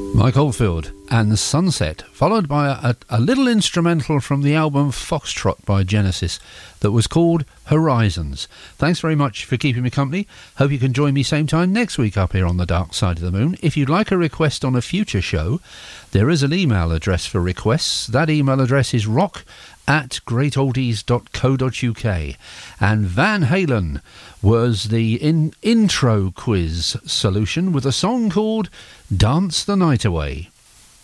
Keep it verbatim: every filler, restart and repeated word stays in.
Mike Oldfield and Sunset, followed by a, a little instrumental from the album Foxtrot by Genesis that was called Horizons. Thanks very much for keeping me company. Hope you can join me same time next week up here on the Dark Side of the Moon. If you'd like a request on a future show, there is an email address for requests. That email address is rock at great oldies dot co dot uk. And Van Halen was the in intro quiz solution with a song called Dance the Night Away.